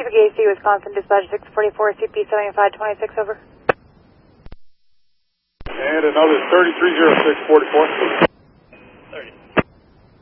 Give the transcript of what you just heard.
Traffic AC, Wisconsin, dispatch 644, CP 7526, over. And another 330644.